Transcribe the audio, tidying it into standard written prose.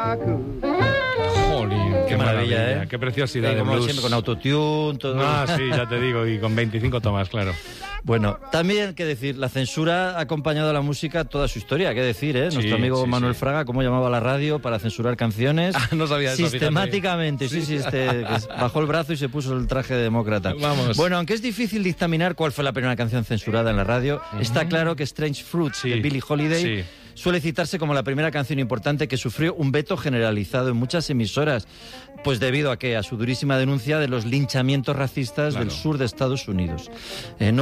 Jolín, qué maravilla, ¿eh? Qué preciosidad de como blues. siempre, con autotune, todo. Ah, sí, ya te digo, y con 25 tomas, claro. Bueno, también, qué decir, la censura ha acompañado a la música toda su historia, qué decir, ¿eh? Sí, Nuestro amigo sí, Manuel sí. Fraga, cómo llamaba a la radio para censurar canciones. No sabía eso, sistemáticamente, fíjate. que bajó el brazo y se puso el traje de demócrata. Vamos. Bueno, aunque es difícil dictaminar cuál fue la primera canción censurada en la radio, está claro que Strange Fruits de Billie Holiday suele citarse como la primera canción importante que sufrió un veto generalizado en muchas emisoras, pues debido a su durísima denuncia de los linchamientos racistas del sur de Estados Unidos.